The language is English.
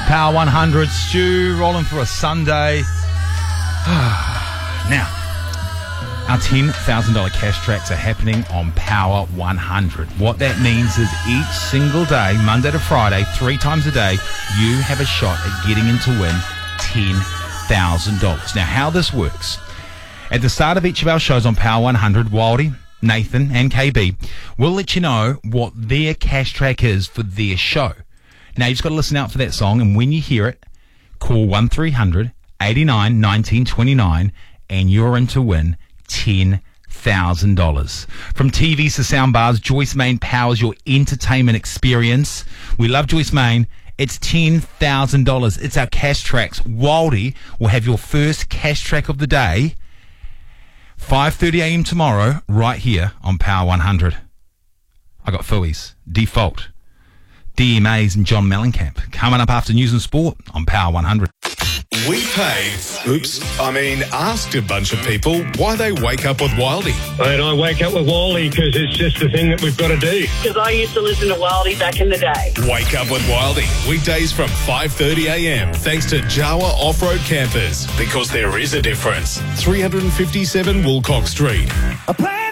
Power 100, Stu, rolling for a Sunday. Now, our $10,000 cash tracks are happening on Power 100. What that means is each single day, Monday to Friday, 3 times a day, you have a shot at getting in to win $10,000. Now, how this works, at the start of each of our shows on Power 100, Wildy, Nathan and KB will let you know what their cash track is for their show. Now, you've just got to listen out for that song, and when you hear it, call 1300 89 19 29, and you're in to win $10,000. From TVs to sound bars, Joyce Main powers your entertainment experience. We love Joyce Main. It's $10,000. It's our cash tracks. Wildy will have your first cash track of the day, 5:30 a.m. tomorrow, right here on Power 100. I got Phillies, Default, DMAs and John Mellencamp. Coming up after News and Sport on Power 100. We asked a bunch of people why they wake up with Wildy. And I wake up with Wildy because it's just the thing that we've got to do. Because I used to listen to Wildy back in the day. Wake up with Wildy, weekdays from 5:30 a.m. thanks to Jawa Off-Road Campers. Because there is a difference. 357 Wilcox Street.